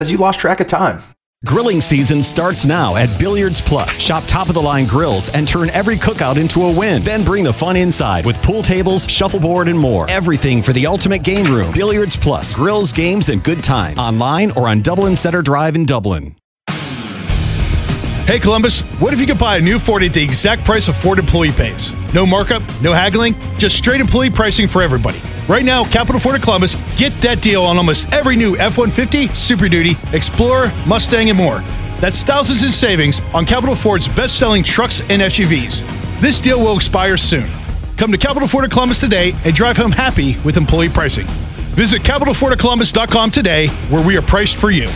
you lost track of time. Grilling season starts now at Billiards Plus. Shop top-of-the-line grills and turn every cookout into a win. Then bring the fun inside with pool tables, shuffleboard, and more. Everything for the ultimate game room. Billiards Plus. Grills, games, and good times. Online or on Dublin Center Drive in Dublin. Hey Columbus, what if you could buy a new Ford at the exact price a Ford employee pays? No markup, no haggling, just straight employee pricing for everybody. Right now, Capital Ford of Columbus, get that deal on almost every new F-150, Super Duty, Explorer, Mustang, and more. That's thousands in savings on Capital Ford's best-selling trucks and SUVs. This deal will expire soon. Come to Capital Ford of Columbus today and drive home happy with employee pricing. Visit CapitalFordofColumbus.com today, where we are priced for you.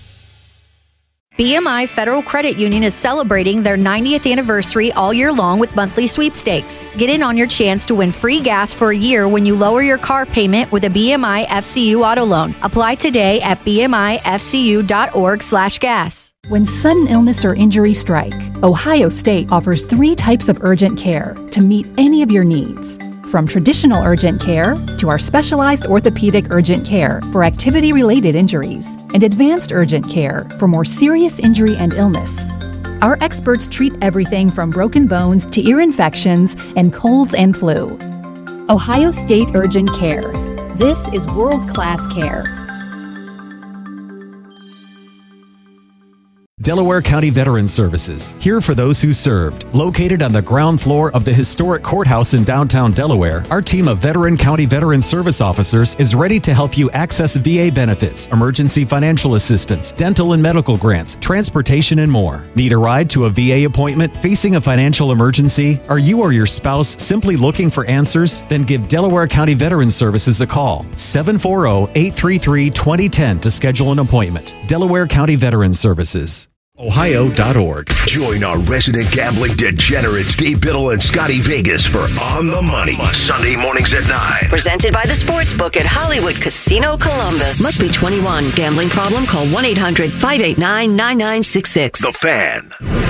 BMI Federal Credit Union is celebrating their 90th anniversary all year long with monthly sweepstakes. Get in on your chance to win free gas for a year when you lower your car payment with a BMI FCU auto loan. Apply today at bmifcu.org/gas. When sudden illness or injury strike, Ohio State offers 3 types of urgent care to meet any of your needs. From traditional urgent care to our specialized orthopedic urgent care for activity-related injuries and advanced urgent care for more serious injury and illness. Our experts treat everything from broken bones to ear infections and colds and flu. Ohio State Urgent Care. This is world-class care. Delaware County Veterans Services, here for those who served. Located on the ground floor of the historic courthouse in downtown Delaware, our team of veteran county veteran service officers is ready to help you access VA benefits, emergency financial assistance, dental and medical grants, transportation, and more. Need a ride to a VA appointment? Facing a financial emergency? Are you or your spouse simply looking for answers? Then give Delaware County Veterans Services a call. 740-833-2010 to schedule an appointment. Delaware County Veterans Services. Ohio.org. Join our resident gambling degenerates Steve Biddle and Scotty Vegas for On the Money, Sunday mornings at 9. Presented by the Sportsbook at Hollywood Casino Columbus. Must be 21. Gambling problem? Call 1-800-589-9966. The Fan.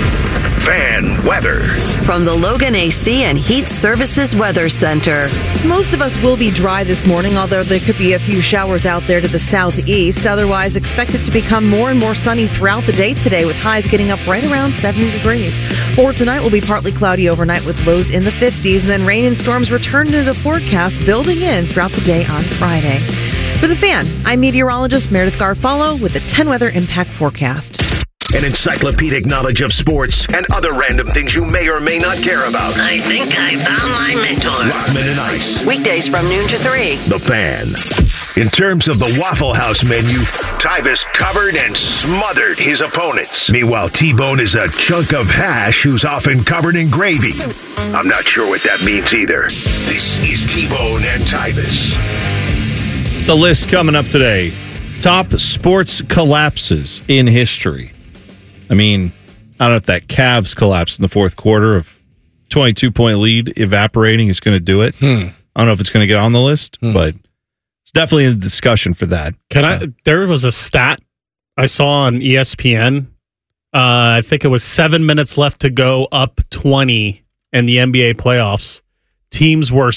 Fan weather. From the Logan AC and Heat Services Weather Center. Most of us will be dry this morning, although there could be a few showers out there to the southeast. Otherwise, expect it to become more and more sunny throughout the day today, with highs getting up right around 70 degrees. For tonight, will be partly cloudy overnight with lows in the 50s, and then rain and storms return to the forecast, building in throughout the day on Friday. For The Fan, I'm meteorologist Meredith Garfalo with the 10 Weather Impact Forecast. An encyclopedic knowledge of sports and other random things you may or may not care about. I think I found my mentor. Rockman and Ice. Weekdays from noon to 3. The Fan. In terms of the Waffle House menu, Tyvis covered and smothered his opponents. Meanwhile, T-Bone is a chunk of hash who's often covered in gravy. I'm not sure what that means either. This is T-Bone and Tyvis. The list coming up today. Top sports collapses in history. I mean, I don't know if that Cavs collapse in the fourth quarter of 22-point lead evaporating is going to do it. I don't know if it's going to get on the list, but it's definitely a discussion for that. There was a stat I saw on ESPN. I think it was 7 minutes left to go, up 20 in the NBA playoffs. Teams were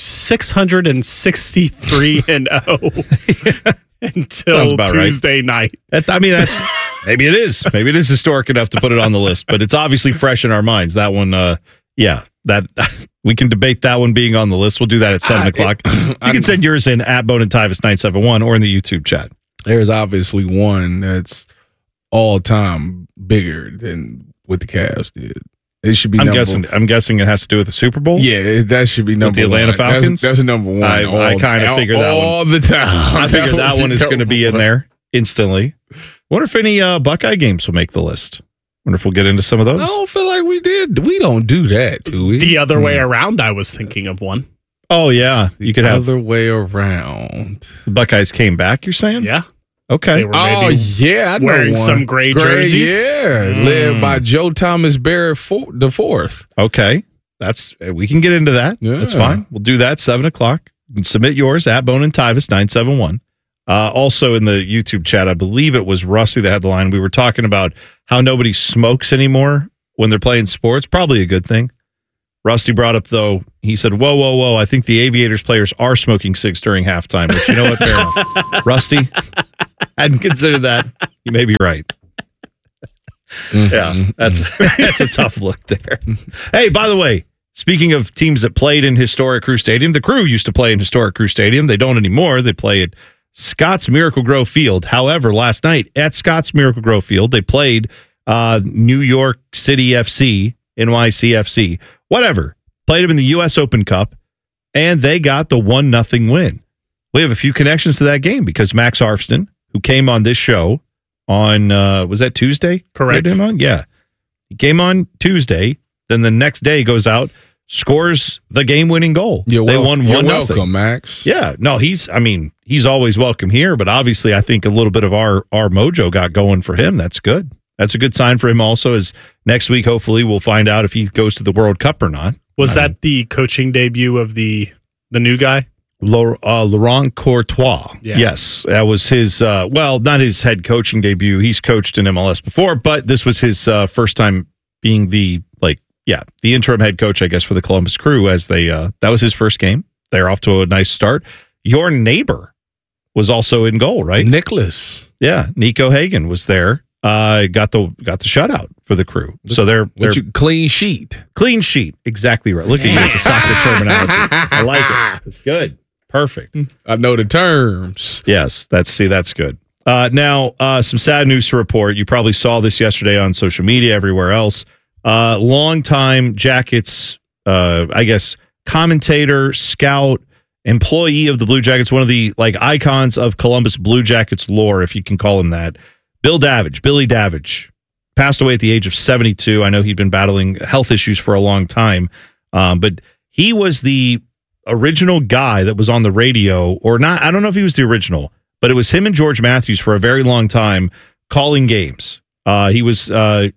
663-0 until Tuesday night. That's maybe it is. Maybe it is historic enough to put it on the list, but it's obviously fresh in our minds. That one, that we can debate that one being on the list. We'll do that at 7 o'clock. You can send yours in at Bone and Tyvis 971 or in the YouTube chat. There's obviously one that's all time bigger than what the Cavs did. It should be. I'm guessing it has to do with the Super Bowl. Yeah, that should be number one. The Atlanta Falcons. That's number one. I kind of figured that one all the time. I figured that one is going to be in there instantly. Wonder if any Buckeye games will make the list. Wonder if we'll get into some of those. I don't feel like we did. We don't do that, do we? The other way around, I was thinking of one. Oh, yeah. You could have. The other way around. The Buckeyes came back, you're saying? Yeah. Okay. I know wearing one. some gray jerseys. Yeah, led by Joe Thomas Barrett the fourth. Okay. We can get into that. Yeah. That's fine. We'll do that 7 o'clock. You can submit yours at Bone and Tyvis 971. Also in the YouTube chat, I believe it was Rusty that had the line. We were talking about how nobody smokes anymore when they're playing sports. Probably a good thing. Rusty brought up, though, he said, whoa, I think the Aviators players are smoking cigs during halftime. Which, you know what, fair enough. Rusty, Hadn't considered that. You may be right. Yeah, that's a tough look there. Hey, by the way, speaking of teams that played in historic Crew Stadium, the Crew used to play in historic Crew Stadium. They don't anymore. They play at Scott's Miracle Grow Field. However, last night at Scott's Miracle Grow Field, they played New York City FC, NYCFC, whatever. Played them in the U.S. Open Cup, and they got the 1-0 win. We have a few connections to that game because Max Arfston, who came on this show on, was that Tuesday? Correct. Yeah. He came on Tuesday, then the next day goes out, scores the game-winning goal. They won 1-0. You're welcome, Max. Yeah. No, he's always welcome here, but obviously I think a little bit of our mojo got going for him. That's good. That's a good sign for him also, as next week, hopefully, we'll find out if he goes to the World Cup or not. Was that the coaching debut of the new guy? Laurent Courtois. Yeah. Yes, that was his, not his head coaching debut. He's coached in MLS before, but this was his first time being the interim head coach, I guess, for the Columbus Crew, as that was his first game. They're off to a nice start. Your neighbor was also in goal, right? Nicholas. Yeah, Nico Hagen was there. Got the shutout for the Crew. So they're clean sheet. Clean sheet. Exactly right. Look at you with the soccer terminology. I like it. It's good. Perfect. I know the terms. Yes, that's good. Now, some sad news to report. You probably saw this yesterday on social media, everywhere else. Longtime Jackets, I guess, commentator, scout, employee of the Blue Jackets, one of the icons of Columbus Blue Jackets lore, if you can call him that. Billy Davidge, passed away at the age of 72. I know he'd been battling health issues for a long time, but he was the original guy that was on the radio, or not. I don't know if he was the original, but it was him and George Matthews for a very long time calling games. He was the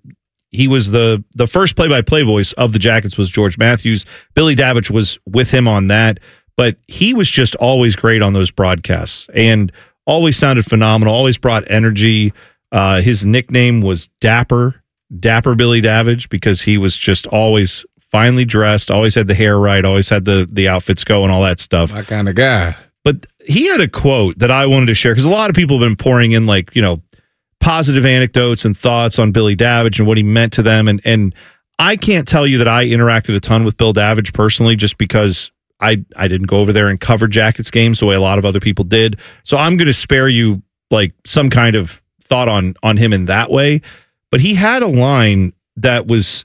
first play-by-play voice of the Jackets was George Matthews. Billy Davidge was with him on that, but he was just always great on those broadcasts and always sounded phenomenal, always brought energy. His nickname was Dapper Billy Davidge, because he was just always finely dressed, always had the hair right, always had the outfits going, all that stuff. My kind of guy. But he had a quote that I wanted to share, because a lot of people have been pouring in positive anecdotes and thoughts on Billy Davidge and what he meant to them. And I can't tell you that I interacted a ton with Bill Davidge personally, just because I didn't go over there and cover Jackets games the way a lot of other people did. So I'm going to spare you some kind of thought on him in that way. But he had a line that was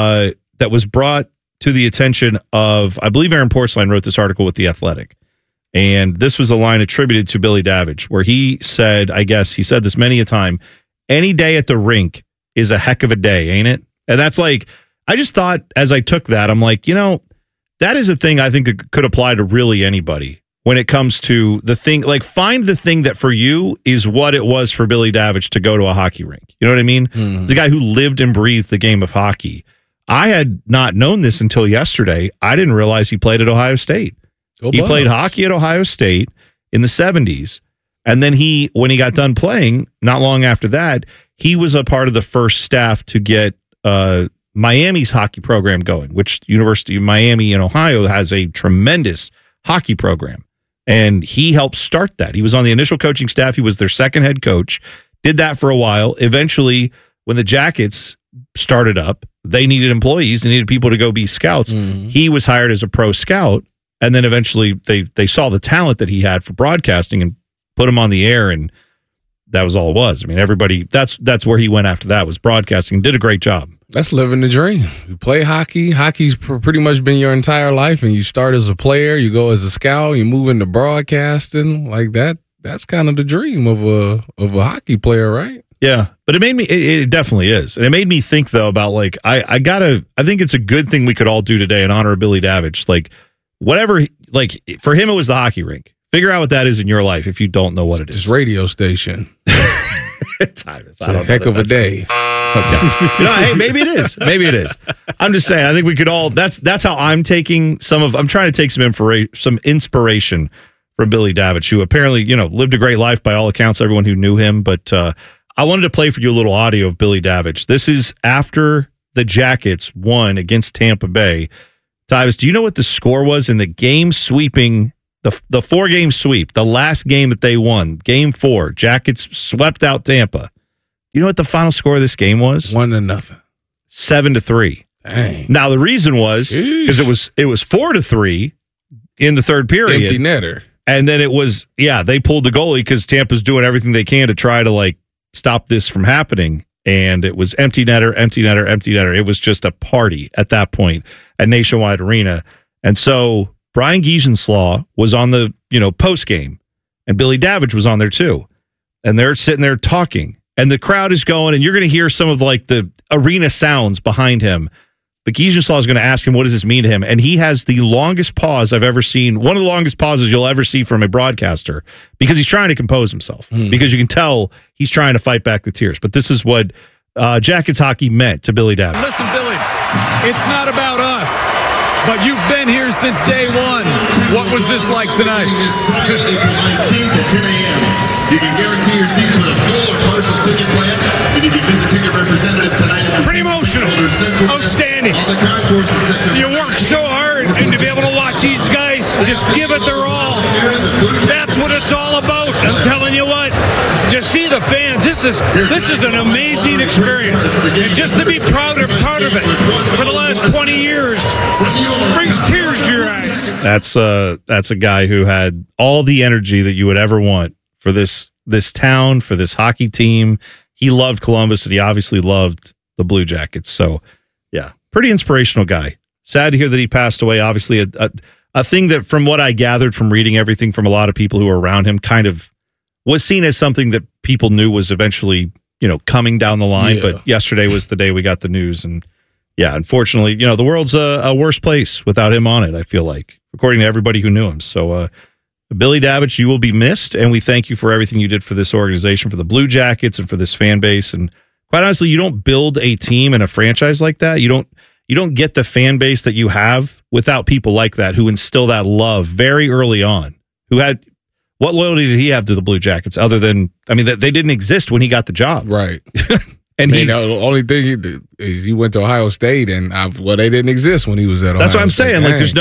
brought to the attention of, I believe Aaron Porcelain wrote this article with The Athletic. And this was a line attributed to Billy Davidge, where he said, I guess he said this many a time, any day at the rink is a heck of a day, ain't it? And that's I just thought as I took that, I'm like, that is a thing I think that could apply to really anybody when it comes to the thing. Find the thing that for you is what it was for Billy Davidge to go to a hockey rink. You know what I mean? Mm-hmm. The guy who lived and breathed the game of hockey. I had not known this until yesterday. I didn't realize he played at Ohio State. He played hockey at Ohio State in the 70s. And then when he got done playing, not long after that, he was a part of the first staff to get Miami's hockey program going, which University of Miami in Ohio has a tremendous hockey program. And he helped start that. He was on the initial coaching staff. He was their second head coach, did that for a while. Eventually, when the Jackets started up, they needed employees. They needed people to go be scouts. Mm-hmm. He was hired as a pro scout. And then eventually they saw the talent that he had for broadcasting and put him on the air. And that was all it was. I mean, everybody, that's where he went after that, was broadcasting. Did a great job. That's living the dream. You play hockey. Hockey's pretty much been your entire life, and you start as a player, you go as a scout, you move into broadcasting like that. That's kind of the dream of a hockey player, right? Yeah, but it made me. It definitely is, and it made me think though about I think it's a good thing we could all do today in honor of Billy Davidge. Whatever, for him, it was the hockey rink. Figure out what that is in your life if you don't know what it is. It's radio station. It's a heck of a day. Okay. Hey, maybe it is. Maybe it is. I'm just saying. I think we could all. That's how I'm taking I'm trying to take some inspiration from Billy Davidge, who apparently lived a great life by all accounts. Everyone who knew him, but I wanted to play for you a little audio of Billy Davidge. This is after the Jackets won against Tampa Bay. Tyvis, do you know what the score was in the game-sweeping The 4-game sweep, the last game that they won, Game 4, Jackets swept out Tampa. You know what the final score of this game was? 1-0. 7-3. Dang. Now the reason was because it was 4-3 in the third period. Empty netter. And then it was, they pulled the goalie because Tampa's doing everything they can to try to stop this from happening. And it was empty netter, empty netter, empty netter. It was just a party at that point at Nationwide Arena. And so Brian Giesenslaw was on the, post game, and Billy Davidge was on there too. And they're sitting there talking, and the crowd is going, and you're going to hear some of the arena sounds behind him. But Giesenslaw is going to ask him, what does this mean to him? And he has the longest pause I've ever seen, one of the longest pauses you'll ever see from a broadcaster, because he's trying to compose himself, because you can tell he's trying to fight back the tears. But this is what Jackets hockey meant to Billy Davidge. Listen, Billy, it's not about us, but you've been here since day one. What was this like tonight? April 19th at 10 a.m. You can guarantee your seats with a full or partial ticket plan, and you can visit ticket representatives tonight. Pretty emotional. Outstanding. You work so hard, and to be able to watch these guys just give it their all. That's what it's all about. I'm telling you what. Just see the fans. This is an amazing experience. And just to be part of it for the last 20 years brings tears to your eyes. That's a guy who had all the energy that you would ever want for this town, for this hockey team. He loved Columbus, and he obviously loved the Blue Jackets. So, yeah, pretty inspirational guy. Sad to hear that he passed away. Obviously, a thing that, from what I gathered from reading everything from a lot of people who were around him, kind of was seen as something that people knew was eventually, coming down the line. Yeah. But yesterday was the day we got the news. And, yeah, unfortunately, the world's a worse place without him on it, I feel like, according to everybody who knew him. So, Billy Davidge, you will be missed, and we thank you for everything you did for this organization, for the Blue Jackets, and for this fan base. And quite honestly, you don't build a team and a franchise like that. You don't get the fan base that you have without people like that who instill that love very early on. What loyalty did he have to the Blue Jackets other than, they didn't exist when he got the job. Right. And the only thing he did is he went to Ohio State, and they didn't exist when he was at Ohio State. That's what I'm saying.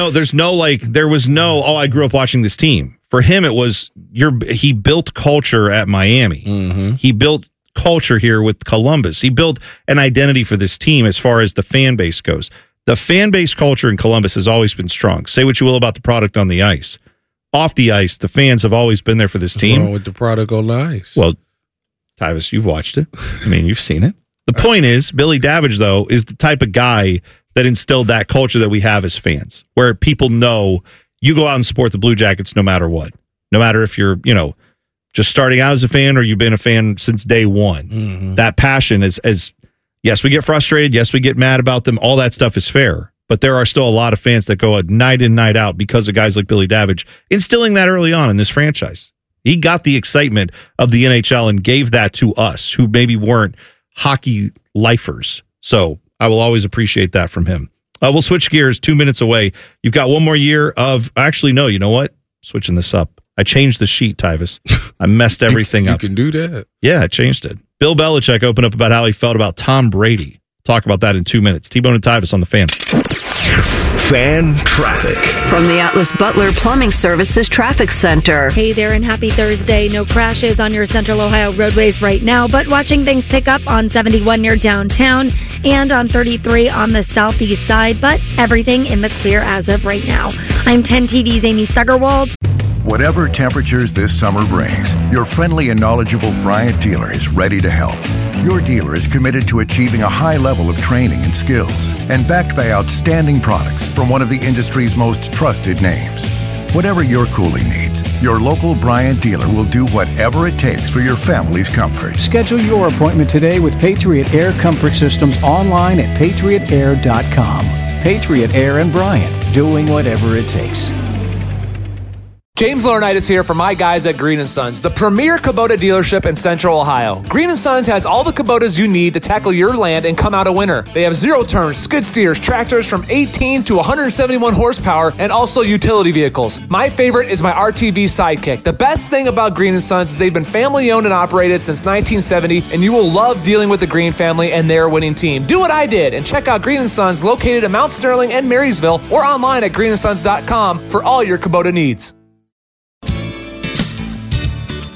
There was no, I grew up watching this team. For him, it was, he built culture at Miami. Mm-hmm. He built culture here with Columbus. He built an identity for this team as far as the fan base goes. The fan base culture in Columbus has always been strong. Say what you will about the product on the ice. Off the ice, the fans have always been there for this team. What's wrong with the product on the ice? Well, Tyvis, you've watched it. You've seen it. The point is, Billy Davidge, though, is the type of guy that instilled that culture that we have as fans, where people know you go out and support the Blue Jackets no matter what. No matter if you're, just starting out as a fan or you've been a fan since day one. Mm-hmm. That passion is, yes, we get frustrated. Yes, we get mad about them. All that stuff is fair. But there are still a lot of fans that go night in, night out because of guys like Billy Davidge instilling that early on in this franchise. He got the excitement of the NHL and gave that to us who maybe weren't hockey lifers. So I will always appreciate that from him. We'll switch gears 2 minutes away. You've got one more year of, actually, no, you know what? Switching this up. I changed the sheet, Tyvis. I messed everything up. You can do that. Yeah, I changed it. Bill Belichick opened up about how he felt about Tom Brady. Talk about that in 2 minutes. T-Bone and Tyvis on the Fan. Fan traffic. From the Atlas Butler Plumbing Services Traffic Center. Hey there and happy Thursday. No crashes on your Central Ohio roadways right now, but watching things pick up on 71 near downtown and on 33 on the southeast side, but everything in the clear as of right now. I'm 10 TV's Amy Stuggerwald. Whatever temperatures this summer brings, your friendly and knowledgeable Bryant dealer is ready to help. Your dealer is committed to achieving a high level of training and skills and backed by outstanding products from one of the industry's most trusted names. Whatever your cooling needs, your local Bryant dealer will do whatever it takes for your family's comfort. Schedule your appointment today with Patriot Air Comfort Systems online at patriotair.com. Patriot Air and Bryant, doing whatever it takes. James Laurinaitis here for my guys at Green & Sons, the premier Kubota dealership in Central Ohio. Green & Sons has all the Kubotas you need to tackle your land and come out a winner. They have zero-turn skid steers, tractors from 18 to 171 horsepower, and also utility vehicles. My favorite is my RTV Sidekick. The best thing about Green & Sons is they've been family-owned and operated since 1970, and you will love dealing with the Green family and their winning team. Do what I did and check out Green & Sons located in Mount Sterling and Marysville or online at greenandsons.com for all your Kubota needs.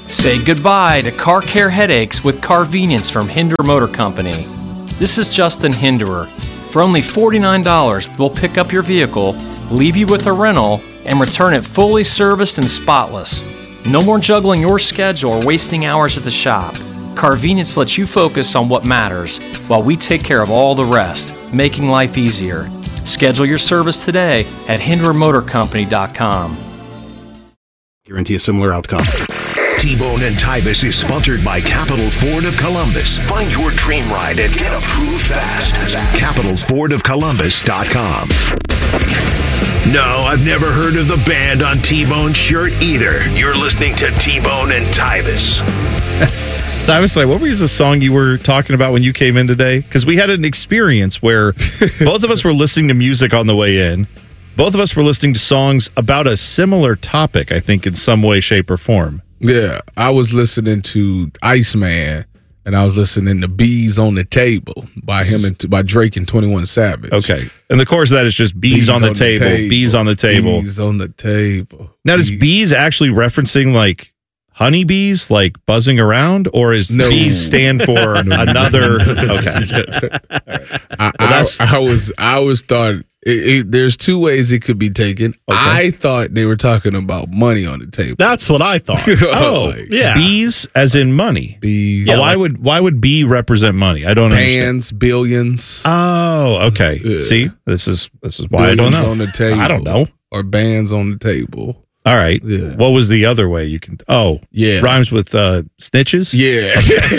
Say goodbye to car care headaches with Carvenience from Hinderer Motor Company. This is Justin Hinderer. For only $49, we'll pick up your vehicle, leave you with a rental, and return it fully serviced and spotless. No more juggling your schedule or wasting hours at the shop. Carvenience lets you focus on what matters while we take care of all the rest, making life easier. Schedule your service today at HindererMotorCompany.com. Guarantee a similar outcome. T-Bone and Tybus is sponsored by Capital Ford of Columbus. Find your dream ride and get approved fast. CapitalFordOfColumbus.com. No, I've never heard of the band on T-Bone's shirt either. You're listening to T-Bone and Tybus. Tybus, what was the song you were talking about when you came in today? Because we had an experience where both of us were listening to music on the way in. Both of us were listening to songs about a similar topic, I think, in some way, shape, or form. Yeah, I was listening to Iceman, and I was listening to "Bees on the Table" by Drake and 21 Savage. Okay, and the chorus of that is just "Bees on the table, bees on the table, bees on the table." Now, does bees actually referencing like honeybees, like buzzing around, or is bees stand for another? Okay, I always thought. There's two ways it could be taken. Okay. I thought they were talking about money on the table. That's what I thought. Yeah, bees as in money. Bees. Yeah, why would bee represent money? I don't understand. Bands, billions. Oh, okay. Yeah. See, this is why billions I don't know. On the table. I don't know. Or bands on the table. All right. Yeah. What was the other way you can? Oh, yeah. Rhymes with snitches. Yeah.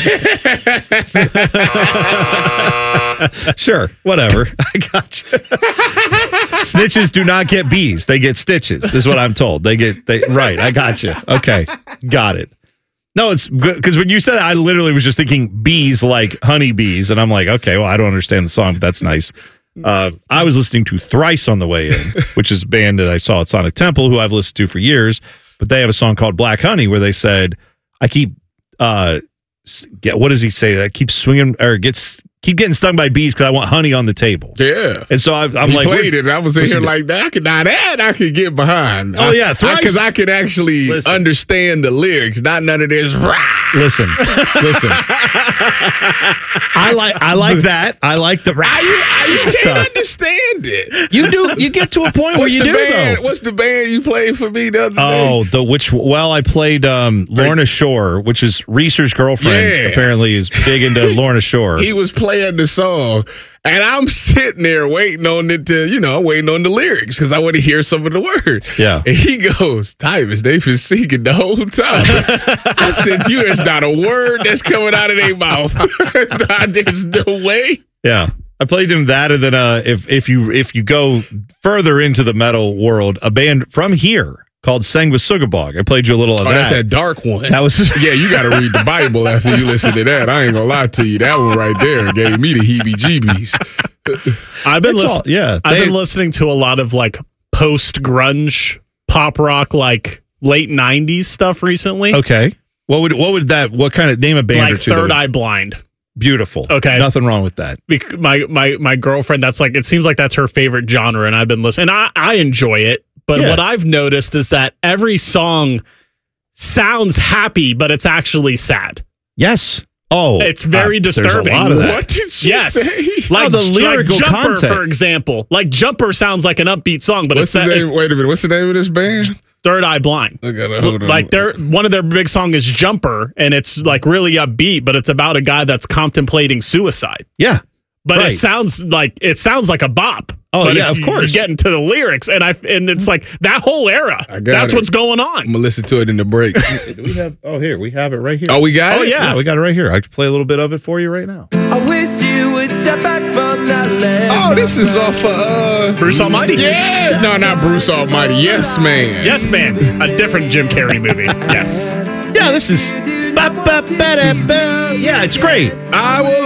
Sure. Whatever. I got you. Snitches do not get bees; they get stitches. This is what I'm told. Right. I got you. Okay. Got it. No, it's good because when you said that, I literally was just thinking bees like honeybees, and I'm like, okay, well, I don't understand the song, but that's nice. I was listening to Thrice on the way in, which is a band that I saw at Sonic Temple, who I've listened to for years. But they have a song called Black Honey, where they said, "I keep what does he say? I keep swinging or keep getting stung by bees because I want honey on the table." Yeah, and so I'm he like, played it. I was in here like that. I could get behind. Oh yeah, because I could actually understand the lyrics. Not none of this. Listen. I like that. I like the rap. You can't understand it. You do. You get to a point where you do. Though. What's the band you played for me the other day? Oh, I played Lorna Shore, which is Reese's girlfriend. Yeah. Apparently, is big into Lorna Shore. He was playing the song, and I'm sitting there waiting on it waiting on the lyrics because I want to hear some of the words. Yeah. And he goes, "Tybus, they've been singing the whole time." I said, "There's not a word that's coming out of their mouth. There's no way." Yeah. I played him that, and then if you go further into the metal world, a band from here called Sanguisugabog. I played you a little of that. That's that dark one. That was yeah. You got to read the Bible after you listen to that. I ain't gonna lie to you. That one right there gave me the heebie-jeebies. I've been listening to a lot of like post grunge pop rock, like late '90s stuff recently. Okay, what kind of name a band like or two? Third Eye Blind. Beautiful. Okay, nothing wrong with that. My girlfriend, that's like, it seems like that's her favorite genre, and I've been listening. I enjoy it. But what I've noticed is that every song sounds happy, but it's actually sad. Yes. Oh, it's very disturbing. There's a lot of that. What did you say? Like the lyrical Jumper, content, for example. Like Jumper sounds like an upbeat song, but wait a minute. What's the name of this band? Third Eye Blind. I gotta hold on. Like one of their big songs is Jumper, and it's like really upbeat, but it's about a guy that's contemplating suicide. Yeah. But it sounds like a bop. Oh, but yeah, of course. You get into the lyrics, and it's like that whole era. That's what's going on. I'm gonna listen to it in the break. Do we have? Oh, here we have it right here. Oh, we got it. Yeah, we got it right here. I can play a little bit of it for you right now. I wish you would step back from that left. Oh, this is off Bruce Almighty. Yeah, no, not Bruce Almighty. Yes, Man. Yes, Man. A different Jim Carrey movie. Yes. Yeah, this is. Yeah, it's great. I will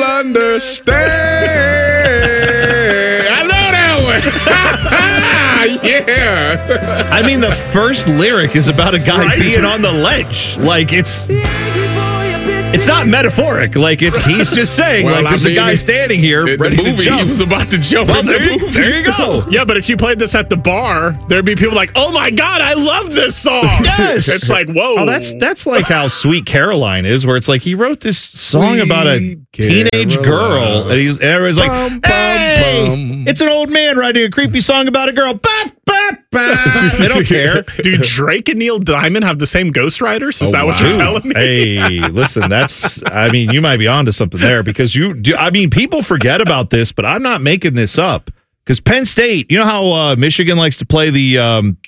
understand. I know that one. Yeah. I mean, the first lyric is about a guy being on the ledge. Like, it's It's not metaphoric. Like he's just saying, there's a guy standing here ready to jump. He was about to jump. Well, in there the movie, you go. Yeah, but if you played this at the bar, there'd be people like, "Oh my God, I love this song." Yes, it's like, whoa. Oh, that's like how Sweet Caroline is, where it's like he wrote this song about a teenage girl, and everybody's like, "Hey, it's an old man writing a creepy song about a girl." They don't care. Do Drake and Neil Diamond have the same ghostwriters? Is that what you're telling me? Hey, listen, you might be onto something there because people forget about this, but I'm not making this up. Because Penn State, you know how Michigan likes to play the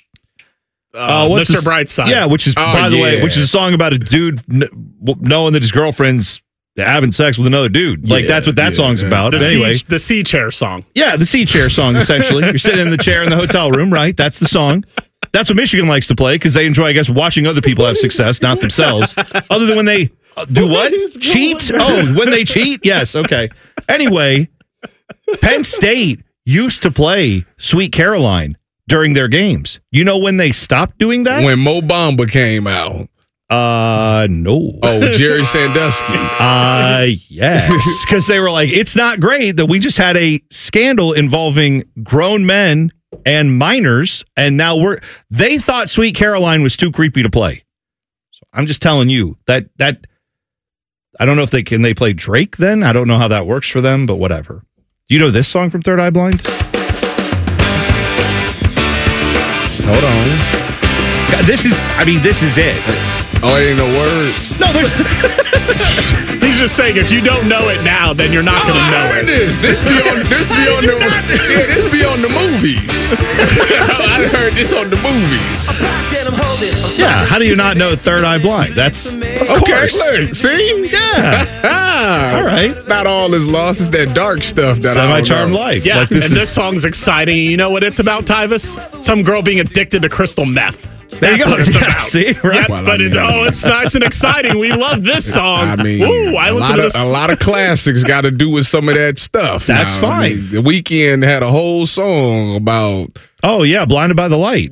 Mr. Brightside. Yeah, which is, by the way, which is a song about a dude knowing that his girlfriend's having sex with another dude. That's what that song's about. The C chair song. Yeah, the C chair song, essentially. You're sitting in the chair in the hotel room, right? That's the song. That's what Michigan likes to play because they enjoy, I guess, watching other people have success, not themselves. Other than when they do what? Cheat? Oh, when they cheat? Yes, okay. Anyway, Penn State used to play Sweet Caroline during their games. You know when they stopped doing that? When Mo Bamba came out. No. Oh, Jerry Sandusky. Yes. Because they were like, it's not great that we just had a scandal involving grown men and minors, and now they thought Sweet Caroline was too creepy to play. So I'm just telling you that I don't know if they play Drake then. I don't know how that works for them, but whatever. Do you know this song from Third Eye Blind? Hold on. God, this is it. Oh, it ain't no words. No, there's. He's just saying if you don't know it now, then you're not going to know it. This be on the movies. I heard this on the movies. Yeah, how do you not know Third Eye Blind? That's of course. Look, see? Yeah. All right. It's not all is lost. It's that dark stuff that Semi-Charmed Life. Yeah, like this song's exciting. You know what it's about, Tyvis? Some girl being addicted to crystal meth. There you go. What it's about. See, right? Yep, but it's nice and exciting. We love this song. I mean, I listen to this. A lot of classics got to do with some of that stuff. That's fine. I mean, The Weeknd had a whole song about. Oh yeah, Blinded by the Light.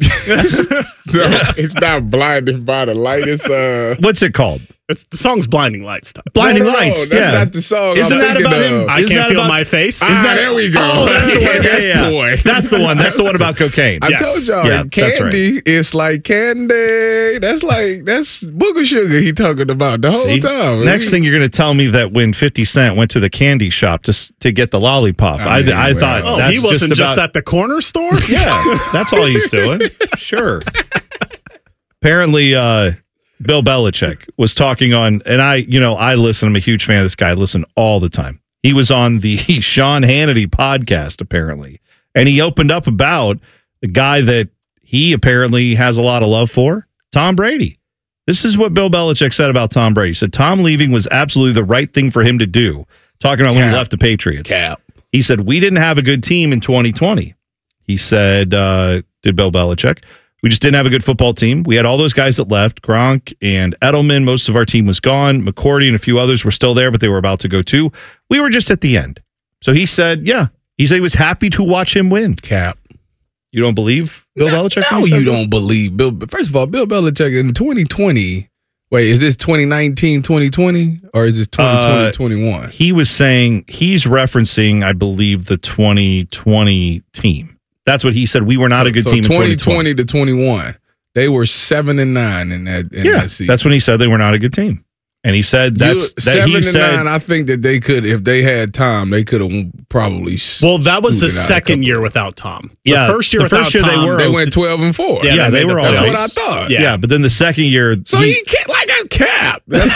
It's not Blinded by the Light. It's what's it called? The song's Blinding Lights. Blinding Lights. That's not the song. Isn't that about him? I Can't Feel My Face. There we go. Oh, that's the one. Yeah. That's the one. That's the one about cocaine. I told y'all, candy. It's like candy. That's booger sugar. He talking about the whole time. Next thing you're going to tell me that when 50 Cent went to the candy shop to get the lollipop, I thought that's he wasn't just at the corner store. Yeah, that's all he's doing. Sure. Apparently, Bill Belichick was talking on, and I listen. I'm a huge fan of this guy. I listen all the time. He was on the Sean Hannity podcast, apparently, and he opened up about the guy that he apparently has a lot of love for, Tom Brady. This is what Bill Belichick said about Tom Brady. He said Tom leaving was absolutely the right thing for him to do, talking about when he left the Patriots. He said, we didn't have a good team in 2020. He said, did Bill Belichick. We just didn't have a good football team. We had all those guys that left, Gronk and Edelman. Most of our team was gone. McCourty and a few others were still there, but they were about to go too. We were just at the end. So he said, he said he was happy to watch him win. You don't believe Bill Belichick? No, you don't believe Bill. First of all, Bill Belichick in 2020. Wait, is this 2019, 2020, or is this 2020, 21? He was saying he's referencing, I believe, the 2020 team. That's what he said. We were not a good team in 2020 to 21. They were 7-9 in that season. That's when he said they were not a good team. And he said 7-9. I think that they could, if they had Tom, they could have probably. Well, that was the second year without Tom. The first year without Tom, they went 12-4. Yeah, they were all. That's what I thought. Yeah, but then the second year, so he can't like a cap. That's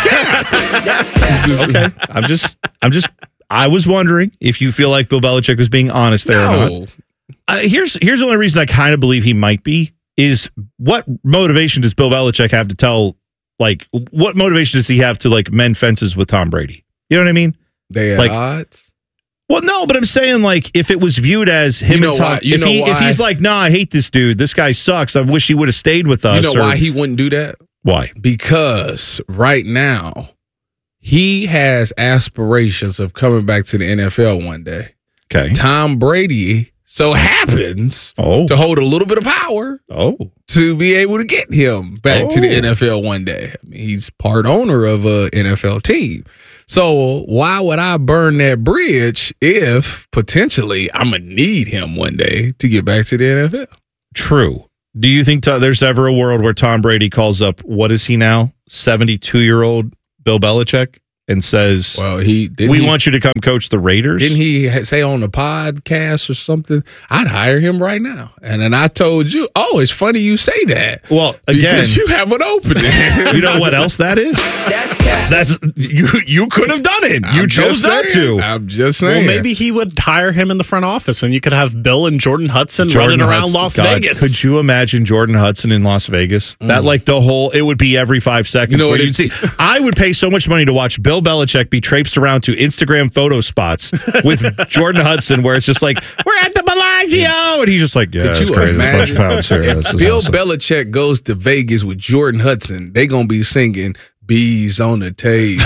cap. Okay, I was wondering if you feel like Bill Belichick was being honest there or not. Here's the only reason I kind of believe he might be is what motivation does Bill Belichick have to tell? Like, what motivation does he have to mend fences with Tom Brady? You know what I mean? They at odds. Well, no, but I'm saying if it was viewed as him and Tom, if he's like, nah, I hate this dude. This guy sucks. I wish he would have stayed with us. You know why he wouldn't do that? Why? Because right now he has aspirations of coming back to the NFL one day. Okay. Tom Brady so happens to hold a little bit of power to be able to get him back to the NFL one day. I mean, he's part owner of an NFL team. So why would I burn that bridge if potentially I'm going to need him one day to get back to the NFL? True. Do you think there's ever a world where Tom Brady calls up, what is he now, 72-year-old Bill Belichick, and says, "Well, we want you to come coach the Raiders"? Didn't he say on the podcast or something, I'd hire him right now? And then I told you, it's funny you say that. Well, again, because you have an opening. You know what else that is? That's you could have done it. You chose not to. I'm just saying. Well, maybe he would hire him in the front office, and you could have Bill and Jordan Hudson running around Las Vegas. Could you imagine Jordan Hudson in Las Vegas? That it would be every 5 seconds. Where you'd see. I would pay so much money to watch Bill Belichick be traipsed around to Instagram photo spots with Jordan Hudson, where it's just like, we're at the Bellagio, and he's just like, yeah, could you great. imagine If Bill awesome. Belichick goes to Vegas with Jordan Hudson, they gonna be singing "Bees on the Table."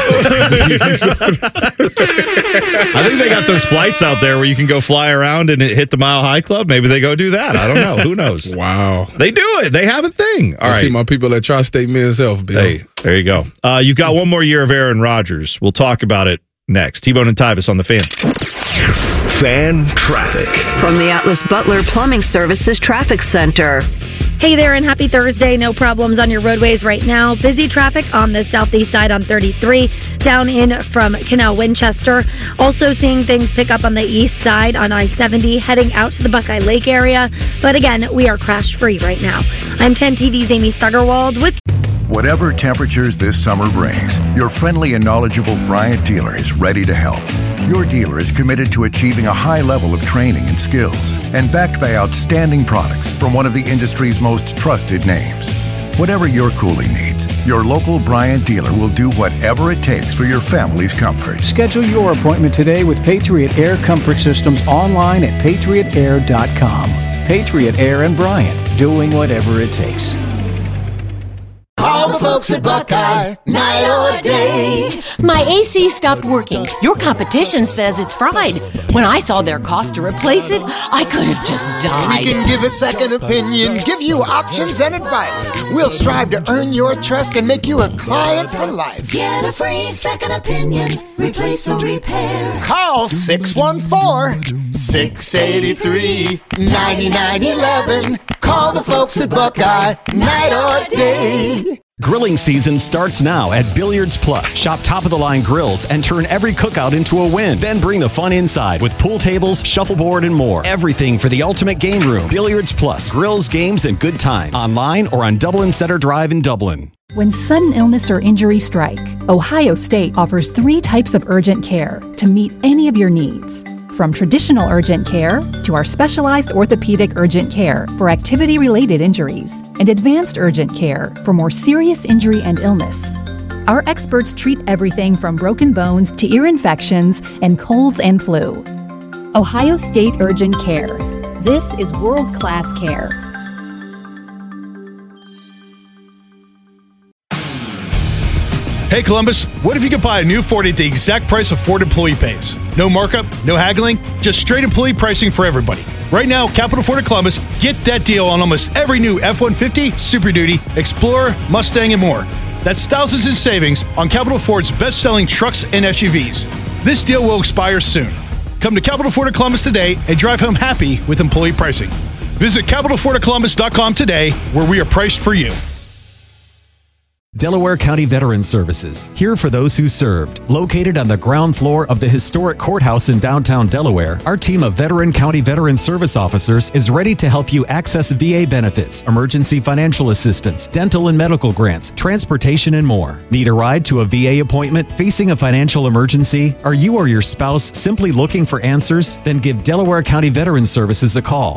I think they got those flights out there where you can go fly around and hit the Mile High Club. Maybe they go do that. I don't know. Who knows? Wow. They do it. They have a thing. All I right. see my people at Tri-State Men's Health, Bill. Hey, there you go. You got one more year of Aaron Rodgers. We'll talk about it next. T-Bone and Tyvis on the Fan. Fan traffic From the Atlas Butler Plumbing Services Traffic Center. Hey there, and happy Thursday. No problems on your roadways right now. Busy traffic on the southeast side on 33, down in from Canal Winchester. Also seeing things pick up on the east side on I-70, heading out to the Buckeye Lake area. But again, we are crash-free right now. I'm 10 TV's Amy Stuggerwald with... Whatever temperatures this summer brings, your friendly and knowledgeable Bryant dealer is ready to help. Your dealer is committed to achieving a high level of training and skills, and backed by outstanding products from one of the industry's most trusted names. Whatever your cooling needs, your local Bryant dealer will do whatever it takes for your family's comfort. Schedule your appointment today with Patriot Air Comfort Systems online at patriotair.com. Patriot Air and Bryant, doing whatever it takes. Call the folks at Buckeye, night or day. My AC stopped working. Your competition says it's fried. When I saw their cost to replace it, I could have just died. We can give a second opinion, give you options and advice. We'll strive to earn your trust and make you a client for life. Get a free second opinion, replace or repair. Call 614-683-9911. Call the folks at Buckeye, night or day. Grilling season starts now at Billiards Plus. Shop top-of-the-line grills and turn every cookout into a win. Then bring the fun inside with pool tables, shuffleboard, and more. Everything for the ultimate game room. Billiards Plus. Grills, games, and good times. Online or on Dublin Center Drive in Dublin. When sudden illness or injury strike, Ohio State offers 3 types of urgent care to meet any of your needs. From traditional urgent care to our specialized orthopedic urgent care for activity-related injuries and advanced urgent care for more serious injury and illness. Our experts treat everything from broken bones to ear infections and colds and flu. Ohio State Urgent Care. This is world-class care. Hey, Columbus, what if you could buy a new Ford at the exact price of Ford employee pays? No markup, no haggling, just straight employee pricing for everybody. Right now, Capital Ford of Columbus, get that deal on almost every new F-150, Super Duty, Explorer, Mustang, and more. That's thousands in savings on Capital Ford's best-selling trucks and SUVs. This deal will expire soon. Come to Capital Ford of Columbus today and drive home happy with employee pricing. Visit CapitalFordofColumbus.com today, where we are priced for you. Delaware County Veterans Services, here for those who served. Located on the ground floor of the historic courthouse in downtown Delaware, our team of Veteran County Veterans Service officers is ready to help you access VA benefits, emergency financial assistance, dental and medical grants, transportation, and more. Need a ride to a VA appointment? Facing a financial emergency? Are you or your spouse simply looking for answers? Then give Delaware County Veterans Services a call.